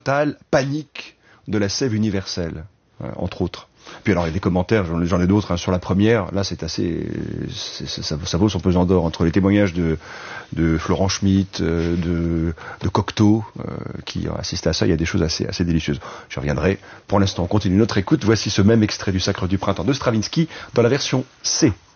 totale panique de la sève universelle, entre autres. Puis alors il y a des commentaires, j'en ai d'autres sur la première. Là ça vaut son pesant d'or, entre les témoignages de Florent Schmitt, de Cocteau qui ont assisté à ça. Il y a des choses assez délicieuses. Je reviendrai. Pour l'instant on continue notre écoute. Voici ce même extrait du Sacre du printemps de Stravinsky dans la version C.